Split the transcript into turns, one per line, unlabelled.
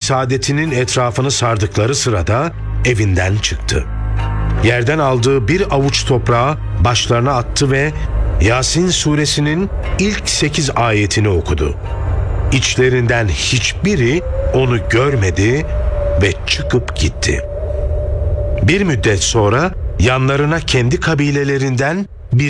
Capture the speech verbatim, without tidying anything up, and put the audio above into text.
saadetinin etrafını sardıkları sırada evinden çıktı. Yerden aldığı bir avuç toprağı başlarına attı ve Yasin suresinin ilk sekiz ayetini okudu. İçlerinden hiçbiri onu görmedi ve çıkıp gitti. Bir müddet sonra yanlarına kendi kabilelerinden